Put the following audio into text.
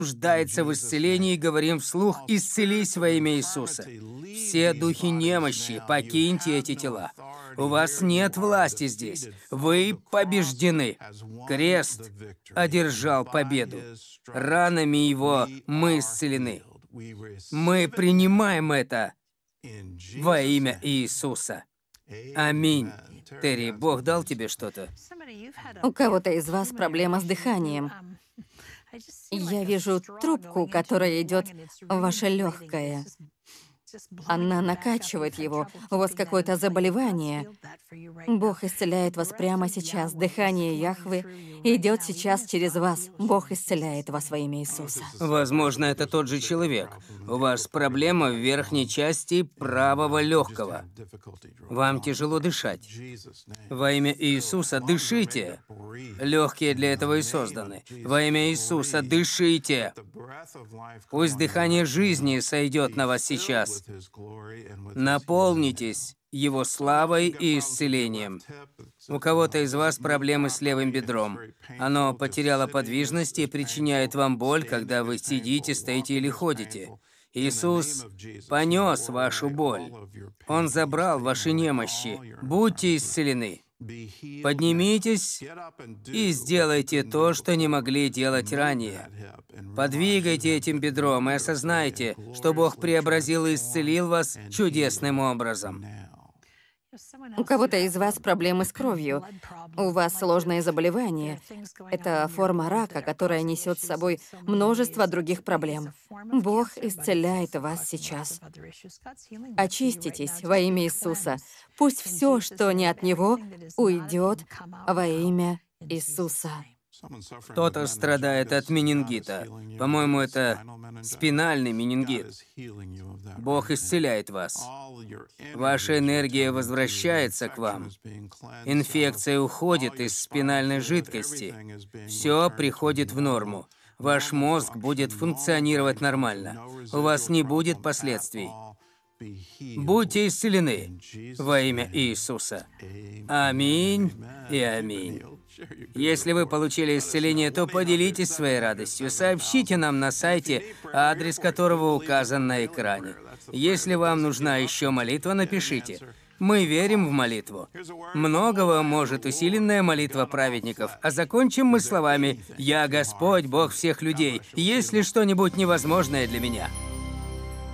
нуждается в исцелении, говорим вслух: «Исцелись во имя Иисуса». Все духи немощи, покиньте эти тела. У вас нет власти здесь. Вы побеждены. Крест одержал победу. Ранами его мы исцелены. Мы принимаем это во имя Иисуса. Аминь. Терри, Бог дал тебе что-то? У кого-то из вас проблема с дыханием. Я вижу трубку, которая идет в ваше легкое. Она накачивает его. У вас какое-то заболевание. Бог исцеляет вас прямо сейчас. Дыхание Яхвы идет сейчас через вас. Бог исцеляет вас во имя Иисуса. Возможно, это тот же человек. У вас проблема в верхней части правого легкого. Вам тяжело дышать. Во имя Иисуса дышите. Легкие для этого и созданы. Во имя Иисуса дышите. Пусть дыхание жизни сойдет на вас сейчас. Наполнитесь Его славой и исцелением. У кого-то из вас проблемы с левым бедром. Оно потеряло подвижность и причиняет вам боль, когда вы сидите, стоите или ходите. Иисус понес вашу боль. Он забрал ваши немощи. Будьте исцелены. Поднимитесь и сделайте то, что не могли делать ранее. Подвигайте этим бедром и осознайте, что Бог преобразил и исцелил вас чудесным образом. У кого-то из вас проблемы с кровью. У вас сложное заболевание. Это форма рака, которая несет с собой множество других проблем. Бог исцеляет вас сейчас. Очиститесь во имя Иисуса. Пусть все, что не от Него, уйдет во имя Иисуса. Кто-то страдает от менингита. По-моему, это спинальный менингит. Бог исцеляет вас. Ваша энергия возвращается к вам. Инфекция уходит из спинальной жидкости. Все приходит в норму. Ваш мозг будет функционировать нормально. У вас не будет последствий. Будьте исцелены во имя Иисуса. Аминь и аминь. Если вы получили исцеление, то поделитесь своей радостью. Сообщите нам на сайте, адрес которого указан на экране. Если вам нужна еще молитва, напишите. Мы верим в молитву. Многого может усиленная молитва праведников. А закончим мы словами: «Я Господь, Бог всех людей. Есть ли что-нибудь невозможное для меня?»